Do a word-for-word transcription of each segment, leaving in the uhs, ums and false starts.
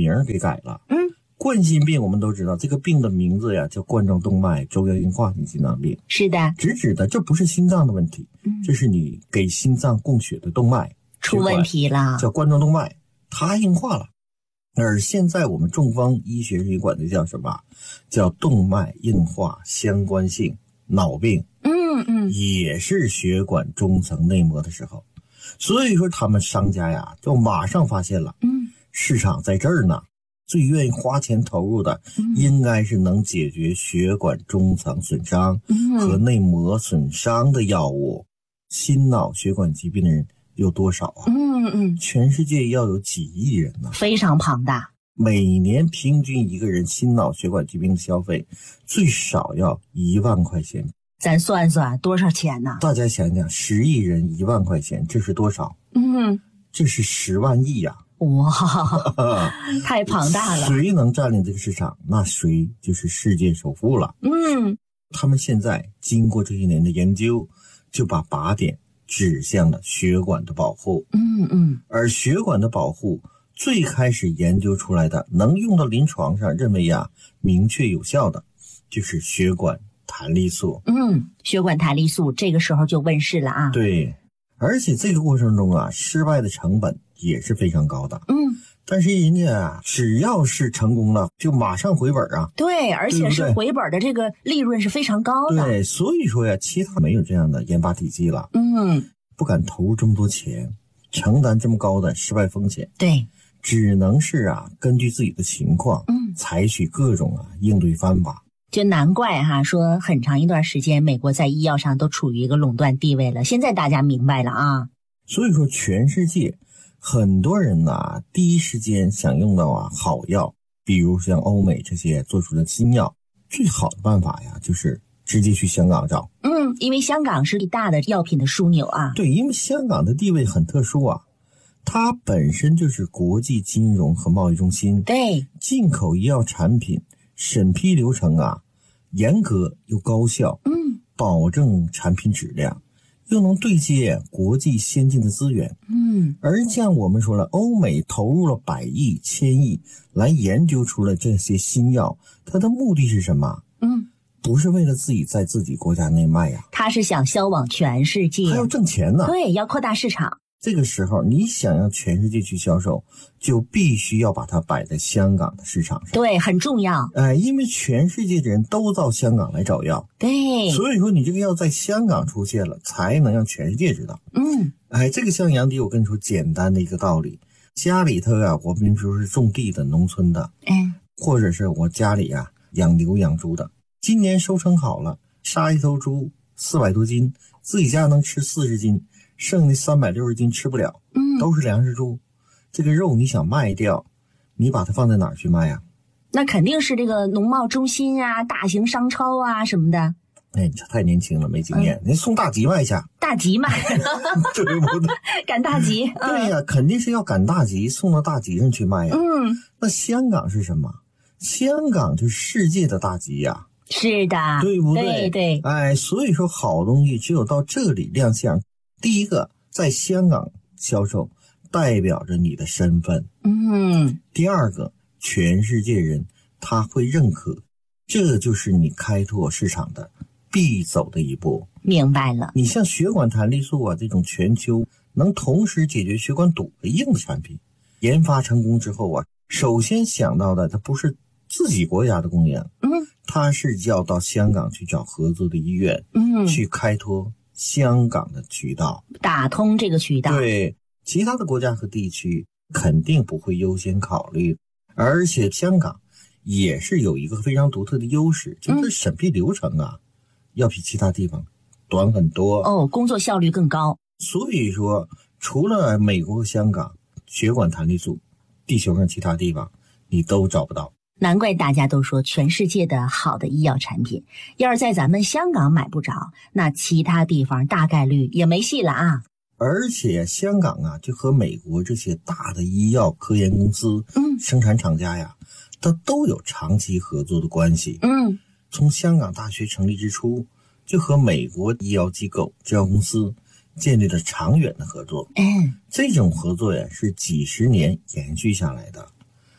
名给改了。 嗯， 冠心病我们都知道，这个病的名字呀叫冠状动脉粥样硬化性心脏病。 是的， 直指的这不是心脏的问题， 嗯， 这是你给心脏供血的动脉出问题了， 叫冠状动脉，它硬化了。而现在我们中风医学里管的叫什么？叫动脉硬化相关性脑病。 嗯嗯， 也是血管中层内膜的时候。所以说他们商家呀就马上发现了， 嗯， 市场在这儿呢，最愿意花钱投入的，嗯，应该是能解决血管中层损伤和内膜损伤的药物。心脑血管疾病的人有多少啊？ 嗯嗯， 全世界要有几亿人呢， 非常庞大。 每年平均一个人心脑血管疾病的消费最少要一万块钱。 咱算算多少钱呢？ 大家想想，十亿人一万块钱，这是多少？ 嗯， 这是十万亿呀！ 哇，太庞大了。 谁能占领这个市场，那谁就是世界首富了。 嗯， 他们现在经过这些年的研究，就把靶点指向了血管的保护。 嗯嗯， 而血管的保护最开始研究出来的，能用到临床上，认为呀明确有效的，就是血管弹力素。 嗯，血管弹力素这个时候就问世了啊。 对，而且这个过程中啊，失败的成本也是非常高的。 嗯， 但是人家啊，只要是成功了，就马上回本啊。 对，而且是回本的这个利润是非常高的。 对，所以说呀，其他没有这样的研发体系了。 嗯， 不敢投入这么多钱，承担这么高的失败风险。 对， 只能是啊，根据自己的情况， 嗯， 采取各种啊应对方法。 就难怪哈，说很长一段时间，美国在医药上都处于一个垄断地位了。现在大家明白了啊。 所以说，全世界很多人呐、啊，第一时间想用到啊好药，比如像欧美这些做出的新药，最好的办法呀，就是直接去香港找。 嗯，因为香港是最大的药品的枢纽啊。 对，因为香港的地位很特殊啊，它本身就是国际金融和贸易中心。 对， 进口医药产品审批流程啊，严格又高效， 嗯， 保证产品质量，又能对接国际先进的资源。 嗯， 而像我们说了，欧美投入了百亿、千亿来研究出了这些新药，它的目的是什么？ 嗯， 不是为了自己在自己国家内卖呀， 他是想销往全世界， 他要挣钱呢。 对，要扩大市场。 这个时候，你想让全世界去销售，就必须要把它摆在香港的市场上。 对，很重要。 哎，因为全世界的人都到香港来找药。 对， 所以说你这个药在香港出现了，才能让全世界知道。 嗯， 哎，这个像杨迪，我跟你说简单的一个道理，家里头啊，我比如说是种地的、农村的， 嗯， 或者是我家里啊养牛养猪的，今年收成好了，杀一头猪四百多斤，自己家能吃四十斤。剩下三百六十斤吃不了， 嗯， 都是粮食猪。这个肉你想卖掉，你把它放在哪儿去卖呀？ 那肯定是这个农贸中心啊、大型商超啊什么的。 哎，你太年轻了，没经验，您、嗯、送大集卖去。 大集卖， 对不对？ 赶大集， 嗯、对呀，肯定是要赶大集，送到大集上去卖呀。 嗯， 那香港是什么？香港就是世界的大集呀。 是的， 对不对？ 对对， 哎，所以说好东西只有到这里亮相。第一个，在香港销售，代表着你的身份。 嗯。 第二个，全世界人他会认可，这就是你开拓市场的必走的一步。 明白了。 你像血管弹力素啊这种全球能同时解决血管堵和硬的产品，研发成功之后啊，首先想到的它不是自己国家的供应， 嗯， 它是要到香港去找合作的医院， 嗯， 去开拓香港的渠道， 打通这个渠道。 对，其他的国家和地区肯定不会优先考虑。而且香港也是有一个非常独特的优势，就是审批流程啊、嗯、要比其他地方短很多哦，工作效率更高。 所以说除了美国和香港，血管弹力素地球上其他地方你都找不到。 难怪大家都说全世界的好的医药产品要是在咱们香港买不着，那其他地方大概率也没戏了啊。 而且香港啊就和美国这些大的医药科研公司、嗯、生产厂家呀，它都有长期合作的关系。 嗯， 从香港大学成立之初，就和美国医药机构制药公司建立了长远的合作。 嗯， 这种合作呀是几十年延续下来的。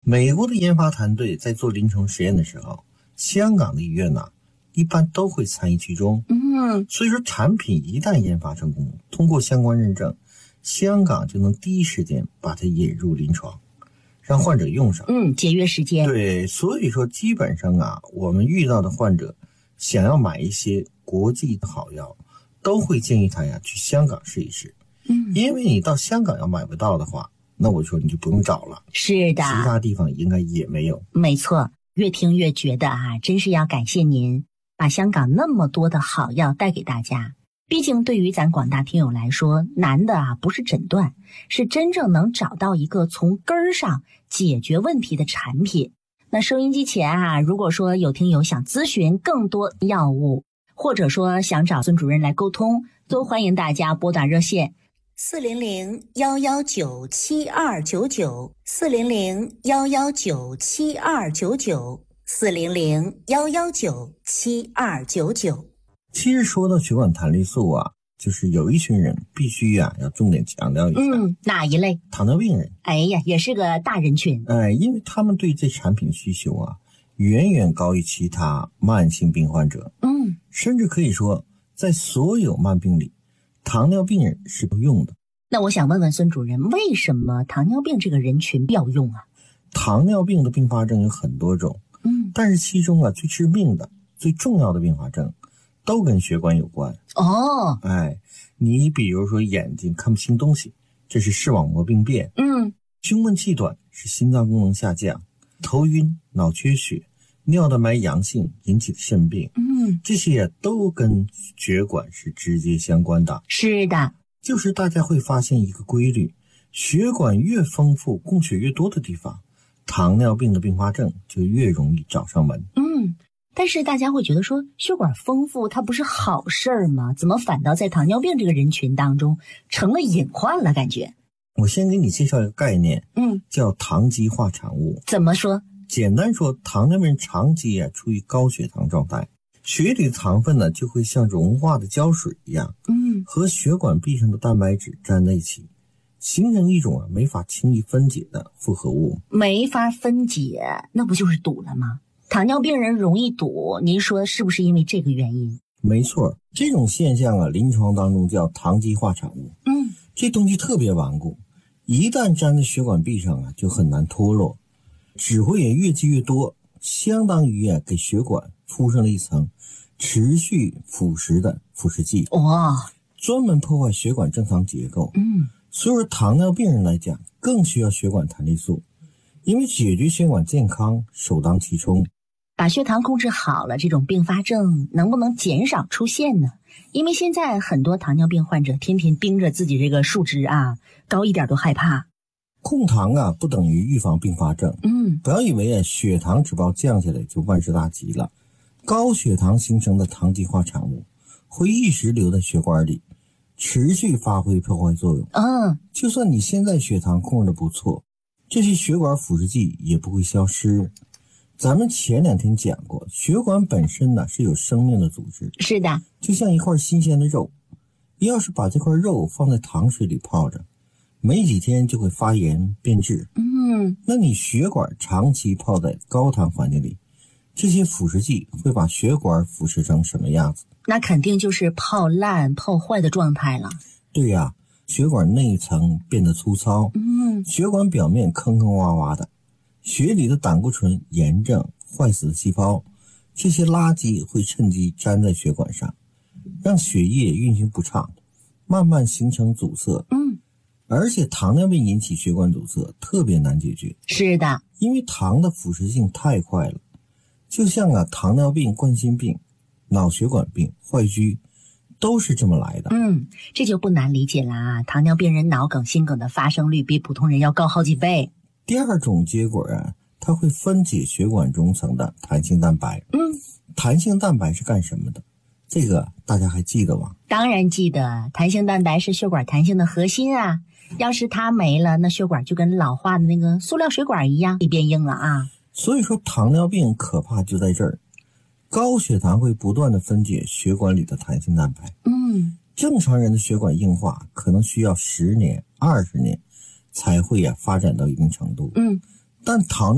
美国的研发团队在做临床实验的时候，香港的医院呢、啊，一般都会参与其中。 嗯， 所以说产品一旦研发成功，通过相关认证，香港就能第一时间把它引入临床，让患者用上。 嗯，节约时间。 对，所以说基本上啊，我们遇到的患者想要买一些国际的好药，都会建议他呀去香港试一试。 嗯， 因为你到香港要买不到的话，那我说你就不用找了。 是的， 其他地方应该也没有。 没错，越听越觉得啊，真是要感谢您把香港那么多的好药带给大家。毕竟对于咱广大听友来说，难的啊不是诊断，是真正能找到一个从根儿上解决问题的产品。那收音机前啊，如果说有听友想咨询更多药物，或者说想找孙主任来沟通，都欢迎大家拨打热线四零零幺幺九七二九九，四零零幺幺九七二九九，四零零幺幺九七二九九。 其实说到血管弹力素啊，就是有一群人必须呀、啊、要重点强调一下。 嗯，哪一类？ 糖尿病人。 哎呀，也是个大人群。 哎，因为他们对这产品需求啊，远远高于其他慢性病患者。 嗯， 甚至可以说，在所有慢病里，糖尿病人是不用的。 那我想问问孙主任，为什么糖尿病这个人群要用啊？ 糖尿病的并发症有很多种， 嗯， 但是其中啊最致命的、最重要的并发症，都跟血管有关。 哦， 哎，你比如说眼睛看不清东西，这是视网膜病变； 嗯， 胸闷气短是心脏功能下降；头晕、脑缺血、尿蛋白阳性引起的肾病， 嗯， 这些都跟血管是直接相关的。 是的， 就是大家会发现一个规律，血管越丰富、供血越多的地方，糖尿病的并发症就越容易找上门。 嗯，但是大家会觉得说，血管丰富它不是好事儿吗？怎么反倒在糖尿病这个人群当中成了隐患了？感觉我先给你介绍一个概念， 嗯， 叫糖基化产物。 怎么说？ 简单说，糖尿病人长期啊处于高血糖状态，血里的糖分呢就会像融化的胶水一样， 嗯， 和血管壁上的蛋白质粘在一起，形成一种啊没法轻易分解的复合物。 没法分解，那不就是堵了吗？糖尿病人容易堵，您说是不是因为这个原因？ 没错，这种现象啊，临床当中叫糖基化产物。 嗯， 这东西特别顽固，一旦粘在血管壁上啊，就很难脱落，只会也越积越多，相当于啊给血管铺上了一层持续腐蚀的腐蚀剂。 哇， 专门破坏血管正常结构。 嗯， 所以说糖尿病人来讲，更需要血管弹力素，因为解决血管健康首当其冲。 把血糖控制好了，这种并发症能不能减少出现呢？因为现在很多糖尿病患者天天盯着自己这个数值啊，高一点都害怕。 控糖啊，不等于预防并发症。 嗯， 不要以为啊血糖指标降下来就万事大吉了。高血糖形成的糖基化产物会一直留在血管里，持续发挥破坏作用。 嗯， 就算你现在血糖控制的不错，这些血管腐蚀剂也不会消失。咱们前两天讲过，血管本身呢是有生命的组织， 是的， 就像一块新鲜的肉，要是把这块肉放在糖水里泡着，没几天就会发炎变质。 嗯， 那你血管长期泡在高糖环境里，这些腐蚀剂会把血管腐蚀成什么样子？ 那肯定就是泡烂、泡坏的状态了。 对呀、啊，血管内层变得粗糙， 嗯， 血管表面坑坑洼洼的，血里的胆固醇、炎症、坏死的细胞，这些垃圾会趁机粘在血管上，让血液运行不畅，慢慢形成阻塞。 嗯， 而且糖尿病引起血管阻塞特别难解决。 是的， 因为糖的腐蚀性太快了，就像啊糖尿病、冠心病、脑血管病、坏疽都是这么来的。 嗯，这就不难理解啦。糖尿病人脑梗、心梗的发生率比普通人要高好几倍。 第二种结果啊，它会分解血管中层的弹性蛋白。 嗯， 弹性蛋白是干什么的？这个大家还记得吗？ 当然记得，弹性蛋白是血管弹性的核心啊。要是它没了，那血管就跟老化的那个塑料水管一样，一变硬了啊。 所以说糖尿病可怕就在这儿，高血糖会不断的分解血管里的弹性蛋白。 嗯， 正常人的血管硬化可能需要十年、二十年才会啊发展到一定程度。 嗯， 但糖